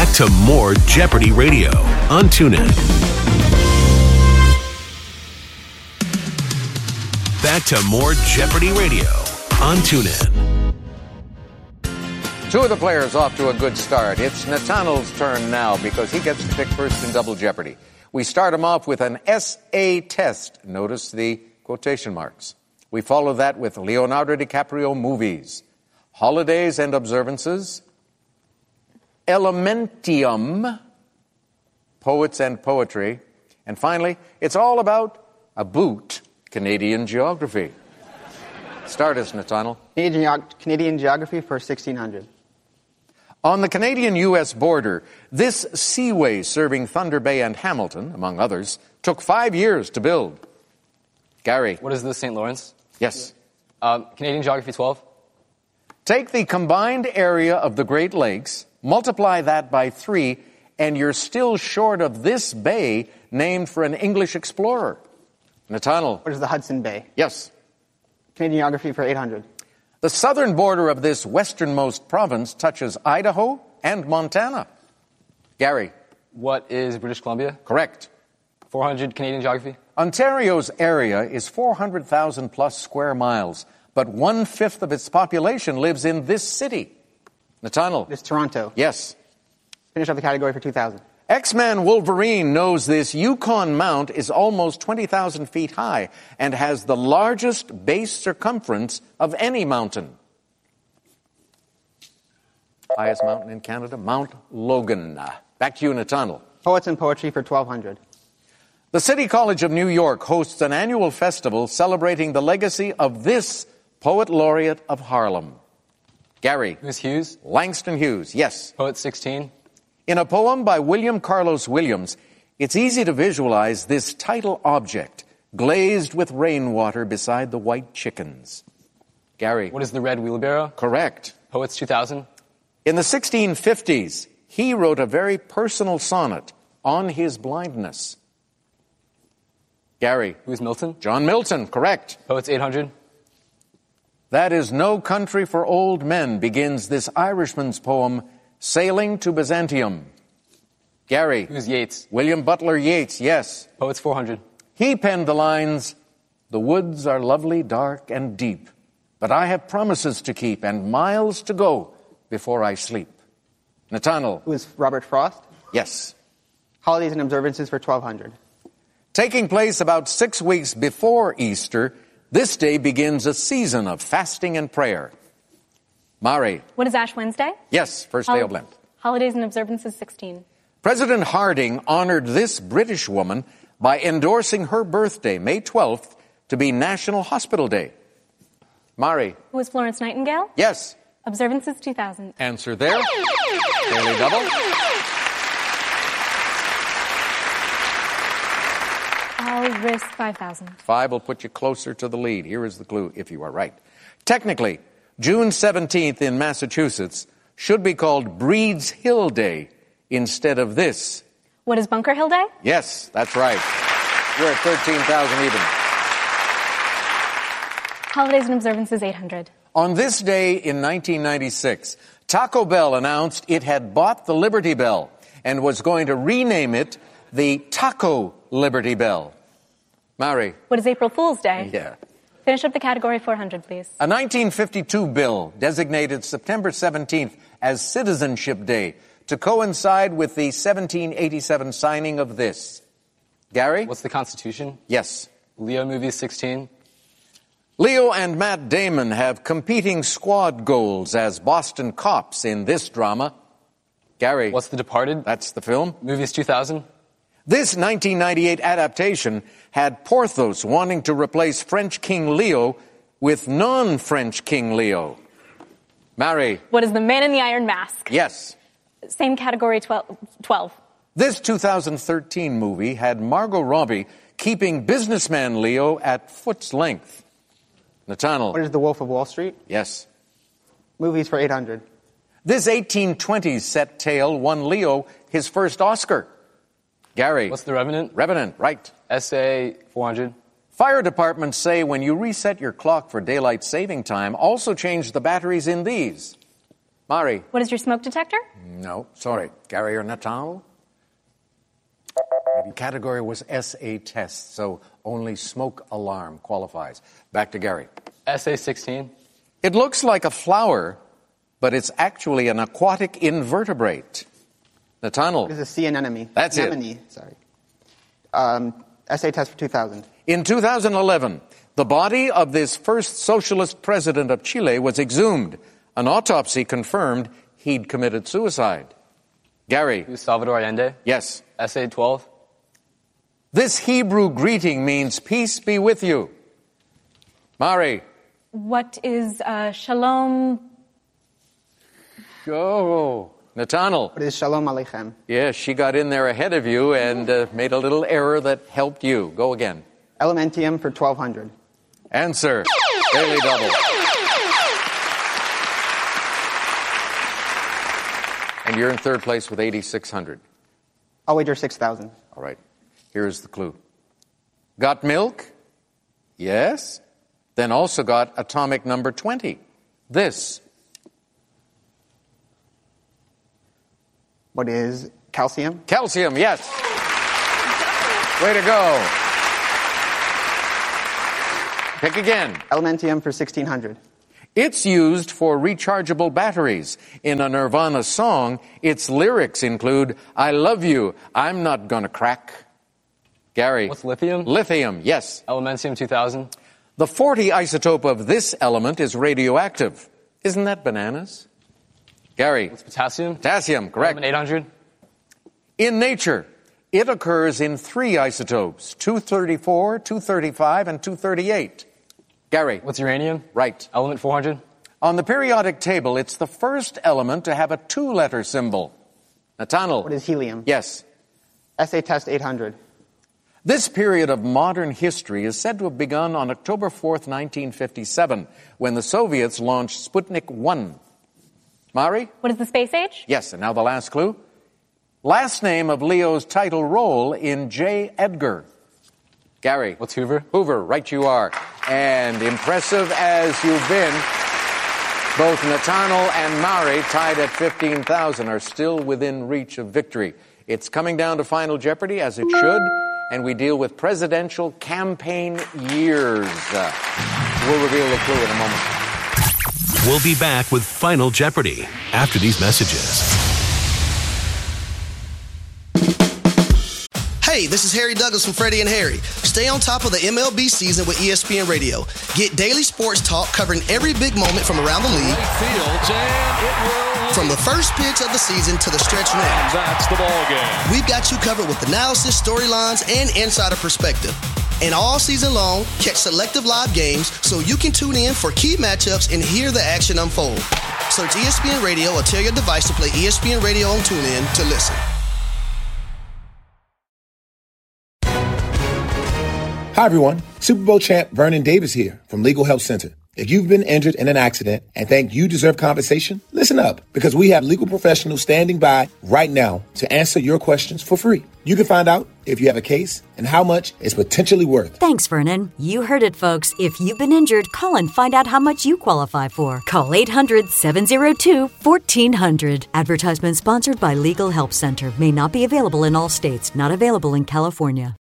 Back to more Jeopardy Radio on TuneIn. Back to more Jeopardy Radio on TuneIn. Two of the players off to a good start. It's Nathaniel's turn now because he gets to pick first in Double Jeopardy. We start him off with an SA test. Notice the quotation marks. We follow that with Leonardo DiCaprio movies, holidays and observances, Elementium, poets and poetry, and finally, it's all about a boot, Canadian geography. Start us, Nathaniel. Canadian geography for 1600. On the Canadian-U.S. border, this seaway serving Thunder Bay and Hamilton, among others, took 5 years to build. Gary. What is the St. Lawrence? Yes. Canadian geography 12. Take the combined area of the Great Lakes, multiply that by 3, and you're still short of this bay named for an English explorer. Nathaniel. What is the Hudson Bay? Yes. Canadian geography for 800. The southern border of this westernmost province touches Idaho and Montana. Gary. What is British Columbia? Correct. 400 Canadian geography. Ontario's area is 400,000 plus square miles, but 1/5 of its population lives in this city. Nathaniel. It's Toronto. Yes. Finish up the category for 2000. X-Man Wolverine knows this Yukon Mount is almost 20,000 feet high and has the largest base circumference of any mountain. Highest mountain in Canada, Mount Logan. Back to you, Nathaniel. Poets and poetry for 1200. The City College of New York hosts an annual festival celebrating the legacy of this poet laureate of Harlem. Gary. Who's Hughes? Langston Hughes, yes. Poet 16. In a poem by William Carlos Williams, it's easy to visualize this title object, glazed with rainwater beside the white chickens. Gary. What is the red wheelbarrow? Correct. Poets 2000. In the 1650s, he wrote a very personal sonnet on his blindness. Gary. Who's Milton? John Milton, correct. Poets 800. That is no country for old men begins this Irishman's poem, Sailing to Byzantium. Gary. Who's Yeats? William Butler Yeats, yes. Poets 400. He penned the lines, "The woods are lovely, dark, and deep, but I have promises to keep and miles to go before I sleep." Nathaniel. Who is Robert Frost? Yes. Holidays and observances for 1200. Taking place about 6 weeks before Easter, this day begins a season of fasting and prayer. Mari. What is Ash Wednesday? Yes, first day of Lent. Holidays and observances 16. President Harding honored this British woman by endorsing her birthday, May 12th, to be National Hospital Day. Mari. Who is Florence Nightingale? Yes. Observances 2000. Answer there. Daily double. I'll risk 5,000. 5 will put you closer to the lead. Here is the clue, if you are right. Technically, June 17th in Massachusetts should be called Breed's Hill Day instead of this. What is Bunker Hill Day? Yes, that's right. You're at 13,000 even. Holidays and observances 800. On this day in 1996, Taco Bell announced it had bought the Liberty Bell and was going to rename it the Taco Liberty Bell. Mari. What is April Fool's Day? Yeah. Finish up the category 400, please. A 1952 bill designated September 17th as Citizenship Day to coincide with the 1787 signing of this. Gary? What's the Constitution? Yes. Leo movies 16. Leo and Matt Damon have competing squad goals as Boston cops in this drama. Gary? What's The Departed? That's the film. Movies 2000. This 1998 adaptation had Porthos wanting to replace French King Leo with non-French King Leo. Mary. What is The Man in the Iron Mask? Yes. Same category 12. This 2013 movie had Margot Robbie keeping businessman Leo at foot's length. Nathaniel. What is The Wolf of Wall Street? Yes. Movies for 800. This 1820s set tale won Leo his first Oscar. Gary. What's The Revenant? Revenant, right. SA 400. Fire departments say when you reset your clock for daylight saving time, also change the batteries in these. Mari? What is your smoke detector? No, sorry. Gary or Natal? The category was SA test, so only smoke alarm qualifies. Back to Gary. SA 16. It looks like a flower, but it's actually an aquatic invertebrate. Nathaniel. What is a sea anemone? That's it. Anemone, sorry. SA test for 2000. In 2011, the body of this first socialist president of Chile was exhumed. An autopsy confirmed he'd committed suicide. Gary. Salvador Allende. Yes. SA 12. This Hebrew greeting means peace be with you. Mari. What is shalom? Go. Nathaniel. What is Shalom Aleichem? Yes, she got in there ahead of you and made a little error that helped you. Go again. Elementium for 1200. Answer. Daily double. And you're in third place with 8,600. I'll wager 6,000. All right. Here's the clue. Got milk? Yes. Then also got atomic number 20. This. What is calcium? Calcium, yes. Way to go. Pick again. Elementium for 1600. It's used for rechargeable batteries. In a Nirvana song, its lyrics include, I love you, I'm not gonna crack. Gary. What's lithium? Lithium, yes. Elementium 2000. The 40 isotope of this element is radioactive. Isn't that bananas? Gary. What's potassium? Potassium, correct. Element 800. In nature, it occurs in 3 isotopes, 234, 235, and 238. Gary. What's uranium? Right. Element 400. On the periodic table, it's the first element to have a 2-letter symbol. Nathaniel. What is helium? Yes. SA test 800. This period of modern history is said to have begun on October 4th, 1957, when the Soviets launched Sputnik 1. Mari? What is the space age? Yes, and now the last clue. Last name of Leo's title role in J. Edgar. Gary. What's Hoover? Hoover, right you are. And impressive as you've been, both Nathaniel and Mari, tied at 15,000, are still within reach of victory. It's coming down to Final Jeopardy, as it should, and we deal with presidential campaign years. We'll reveal the clue in a moment. We'll be back with Final Jeopardy after these messages. Hey, this is Harry Douglas from Freddie and Harry. Stay on top of the MLB season with ESPN Radio. Get daily sports talk covering every big moment from around the league. From the first pitch of the season to the stretch run. That's the ball game. We've got you covered with analysis, storylines, and insider perspective. And all season long, catch selective live games so you can tune in for key matchups and hear the action unfold. Search ESPN Radio or tell your device to play ESPN Radio on TuneIn to listen. Hi, everyone. Super Bowl champ Vernon Davis here from Legal Help Center. If you've been injured in an accident and think you deserve compensation, listen up, because we have legal professionals standing by right now to answer your questions for free. You can find out if you have a case and how much it's potentially worth. Thanks, Vernon. You heard it, folks. If you've been injured, call and find out how much you qualify for. Call 800-702-1400. Advertisement sponsored by Legal Help Center. May not be available in all states. Not available in California.